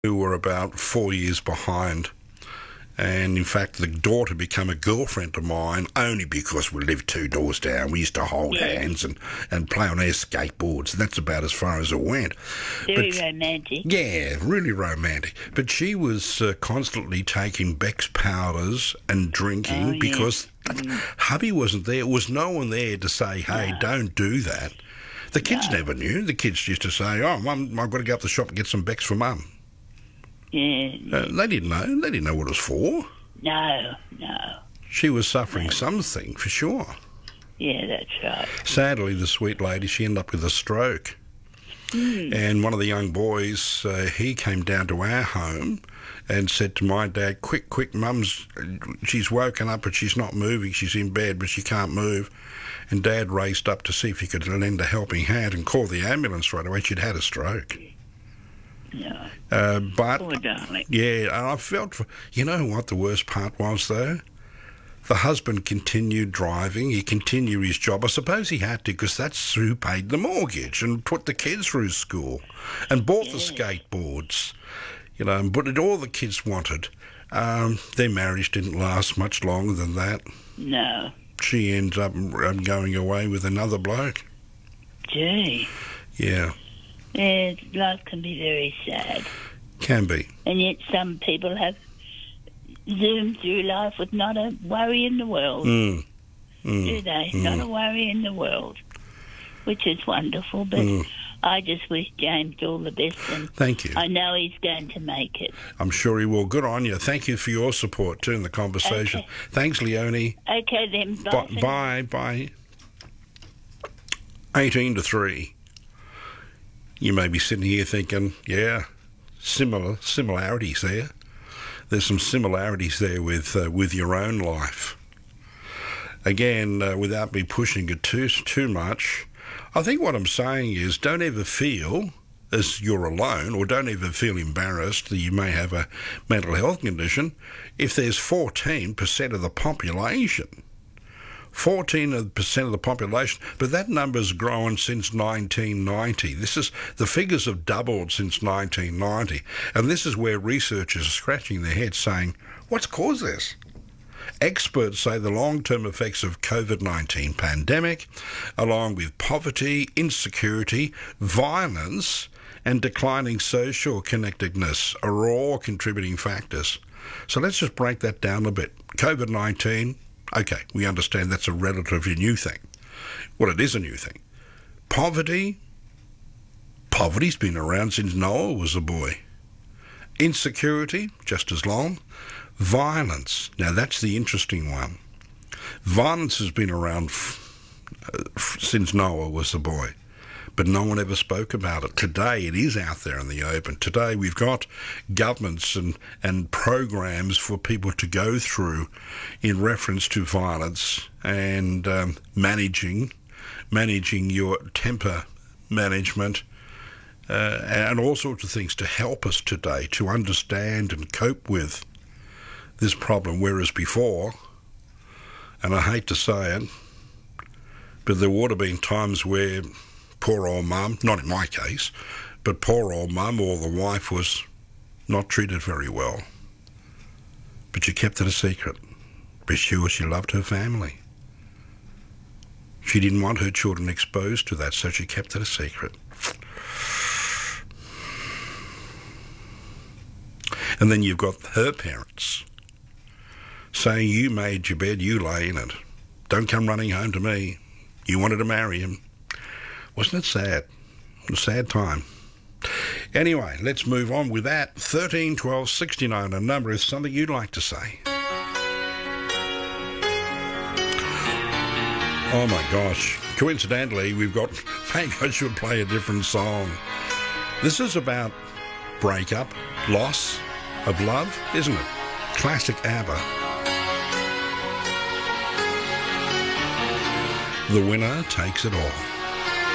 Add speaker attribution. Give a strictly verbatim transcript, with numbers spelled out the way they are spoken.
Speaker 1: who were about four years behind. And in fact, the daughter became a girlfriend of mine only because we lived two doors down. We used to hold
Speaker 2: Yeah.
Speaker 1: hands and, and play on our skateboards. That's about as far as it went.
Speaker 2: Very
Speaker 1: But-
Speaker 2: romantic.
Speaker 1: Yeah, really romantic. But she was uh, constantly taking Beck's powders and drinking
Speaker 2: Oh, yeah.
Speaker 1: because hubby wasn't there. There was no one there to say, hey,
Speaker 2: No.
Speaker 1: don't do that. The kids
Speaker 2: No.
Speaker 1: never knew. The kids used to say, oh, Mum, I've got to go up the shop and get some Beck's for Mum.
Speaker 2: Yeah.
Speaker 1: Uh, they didn't know. They didn't know what it was for.
Speaker 2: No, no.
Speaker 1: She was suffering something, for sure.
Speaker 2: Yeah, that's right.
Speaker 1: Sadly, the sweet lady, she ended up with a stroke.
Speaker 2: Mm.
Speaker 1: And one of the young boys, uh, he came down to our home and said to my dad, quick, quick, Mum's, she's woken up but she's not moving. She's in bed but she can't move. And Dad raced up to see if he could lend a helping hand and call the ambulance right away. She'd had a stroke.
Speaker 2: No.
Speaker 1: Uh, but,
Speaker 2: Poor darling.
Speaker 1: yeah, and I felt, for, you know what the worst part was, though? The husband continued driving. He continued his job. I suppose he had to because that's who paid the mortgage and put the kids through school and bought the skateboards. You know, but it all the kids wanted. Um, their marriage didn't last much longer than that.
Speaker 2: No.
Speaker 1: She ends up um, going away with another bloke.
Speaker 2: Gee.
Speaker 1: Yeah,
Speaker 2: Yeah, life can be very sad.
Speaker 1: can be.
Speaker 2: And yet some people have zoomed through life with not a worry in the world,
Speaker 1: Mm. Mm.
Speaker 2: do they?
Speaker 1: Mm.
Speaker 2: Not a worry in the world, which is wonderful. But
Speaker 1: Mm.
Speaker 2: I just wish James all the best, and
Speaker 1: Thank you.
Speaker 2: I know he's going to make it.
Speaker 1: I'm sure he will. Good on you. Thank you for your support too in the conversation.
Speaker 2: Okay.
Speaker 1: Thanks, Leonie.
Speaker 2: Okay then, bye.
Speaker 1: Bye,
Speaker 2: for now.
Speaker 1: bye, bye. eighteen to three. You may be sitting here thinking, yeah, similar similarities there. There's some similarities there with uh, with your own life. Again, uh, without me pushing it too too much, I think what I'm saying is don't ever feel as you're alone, or don't ever feel embarrassed that you may have a mental health condition if there's fourteen percent of the population. fourteen percent of the population, but that number's grown since nineteen ninety. This is, the figures have doubled since nineteen ninety, and this is where researchers are scratching their heads saying, what's caused this? Experts say the long-term effects of COVID nineteen pandemic, along with poverty, insecurity, violence, and declining social connectedness are all contributing factors. So let's just break that down a bit. COVID nineteen, okay, we understand that's a relatively new thing. Well, it is a new thing. Poverty, poverty's been around since Noah was a boy. Insecurity, just as long. Violence, now that's the interesting one. Violence has been around f- uh, f- since Noah was a boy, but no one ever spoke about it. Today it is out there in the open. Today we've got governments and, and programs for people to go through in reference to violence and um, managing, managing your temper management, uh, and all sorts of things to help us today to understand and cope with this problem, whereas before, and I hate to say it, but there would have been times where poor old mum, not in my case, but poor old mum or the wife was not treated very well. But she kept it a secret, because she, she loved her family. She didn't want her children exposed to that, so she kept it a secret. And then you've got her parents saying, you made your bed, you lay in it. Don't come running home to me. You wanted to marry him. Wasn't it sad? A sad time. Anyway, let's move on with that. thirteen twelve sixty-nine, a number is something you'd like to say. Oh my gosh. Coincidentally, we've got, maybe I should play a different song. This is about breakup, loss of love, isn't it? Classic ABBA. The winner takes it all.